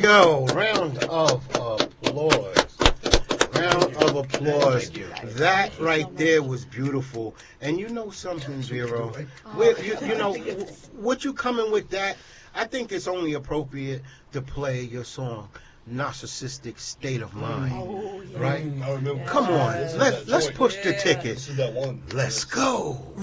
Yo, round of applause. Round of applause. That right there was beautiful. And you know something, Vero? You know, what you coming with that? I think it's only appropriate to play your song, Narcissistic State of Mind. Oh, yeah. Right? I remember. Come on, let's push the ticket. This is that one. Let's go.